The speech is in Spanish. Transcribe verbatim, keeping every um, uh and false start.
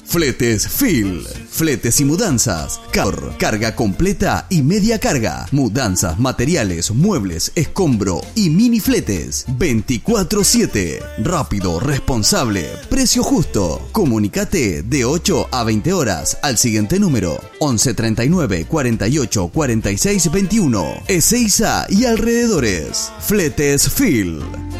Fletes Phil. Fletes y mudanzas. Car carga completa y media carga. Mudanzas, materiales, muebles, escombro y mini fletes. veinticuatro siete. Rápido, responsable, precio justo. Comunícate de ocho a veinte horas al siguiente número: once treinta y nueve cuarenta y ocho cuarenta y seis veintiuno. Ezeiza y alrededores. Fletes Phil.